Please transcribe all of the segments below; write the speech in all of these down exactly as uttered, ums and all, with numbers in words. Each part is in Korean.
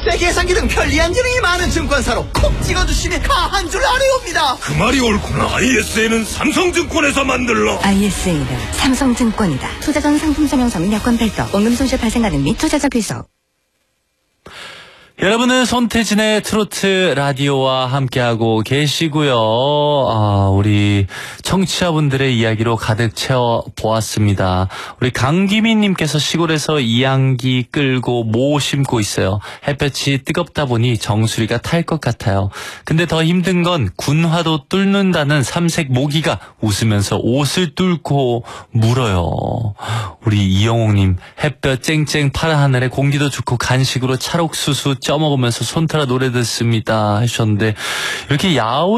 월세 계산기 등 편리한 기능이 많은 증권사로 콕 찍어주시니 가 한 줄 아래옵니다. 그 말이 옳구나. 아이에스에이는 삼성증권에서 만들러. 아이에스에이는 삼성증권이다. 투자 전 상품 설명서 및 여건 별도, 원금 손실 발생 가능 및 투자자 귀속. 여러분은 손태진의 트로트 라디오와 함께하고 계시고요. 아, 우리 청취자분들의 이야기로 가득 채워보았습니다. 우리 강기민님께서 시골에서 이양기 끌고 모 심고 있어요. 햇볕이 뜨겁다 보니 정수리가 탈 것 같아요. 근데 더 힘든 건 군화도 뚫는다는 삼색 모기가 웃으면서 옷을 뚫고 물어요. 우리 이영옥님, 햇볕 쨍쨍 파란 하늘에 공기도 좋고 간식으로 찰옥수수 쪄먹으면서 손타라 노래 듣습니다 하셨는데, 이렇게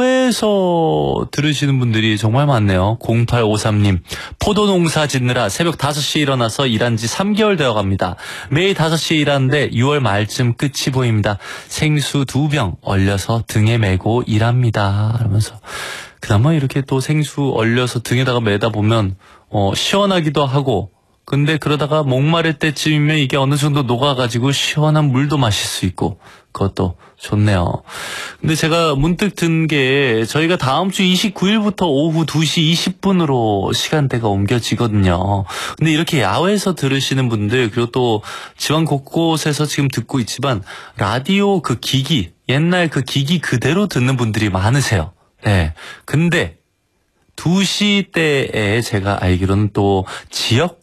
야외에서 들으시는 분들이 정말 많네요. 공팔오삼님, 포도 농사 짓느라 새벽 다섯 시에 일어나서 일한 지 삼 개월 되어 갑니다. 매일 다섯 시에 일하는데 유월 말쯤 끝이 보입니다. 생수 두 병 얼려서 등에 메고 일합니다 하면서, 그나마 이렇게 또 생수 얼려서 등에다가 매다 보면 어, 시원하기도 하고, 근데 그러다가 목마를 때쯤이면 이게 어느 정도 녹아가지고 시원한 물도 마실 수 있고, 그것도 좋네요. 근데 제가 문득 든 게, 저희가 다음 주 이십구 일부터 오후 두 시 이십 분으로 시간대가 옮겨지거든요. 근데 이렇게 야외에서 들으시는 분들, 그리고 또 지방 곳곳에서 지금 듣고 있지만 라디오 그 기기, 옛날 그 기기 그대로 듣는 분들이 많으세요. 네. 근데 두 시 때에 제가 알기로는 또 지역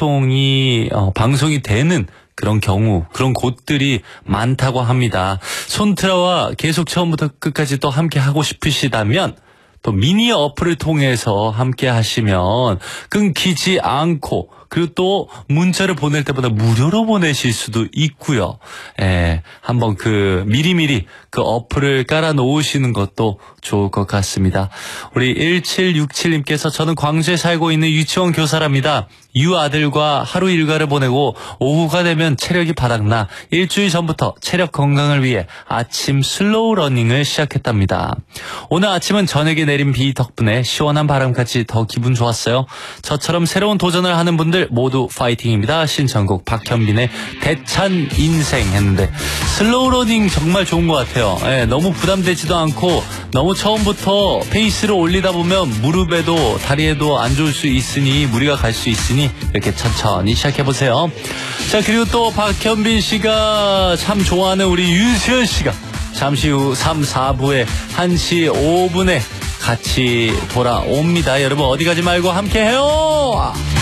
방송이 어, 방송이 되는 그런 경우, 그런 곳들이 많다고 합니다. 손트라와 계속 처음부터 끝까지 또 함께 하고 싶으시다면 또 미니 어플을 통해서 함께 하시면 끊기지 않고, 그리고 또 문자를 보낼 때보다 무료로 보내실 수도 있고요. 예, 한번 그 미리미리 그 어플을 깔아 놓으시는 것도 좋을 것 같습니다. 우리 일칠육칠님께서 저는 광주에 살고 있는 유치원 교사랍니다. 유아들과 하루 일과를 보내고 오후가 되면 체력이 바닥나 일주일 전부터 체력 건강을 위해 아침 슬로우 러닝을 시작했답니다. 오늘 아침은 저녁에 내린 비 덕분에 시원한 바람까지 더 기분 좋았어요. 저처럼 새로운 도전을 하는 분들 모두 파이팅입니다. 신청곡 박현빈의 대찬 인생 했는데, 슬로우 러닝 정말 좋은 것 같아요. 예, 너무 부담되지도 않고 너무 처음부터 페이스를 올리다 보면 무릎에도 다리에도 안 좋을 수 있으니, 무리가 갈 수 있으니 이렇게 천천히 시작해보세요. 자, 그리고 또 박현빈 씨가 참 좋아하는 우리 윤수연 씨가 잠시 후 삼, 사부에 한 시 오 분에 같이 돌아옵니다. 여러분 어디 가지 말고 함께해요.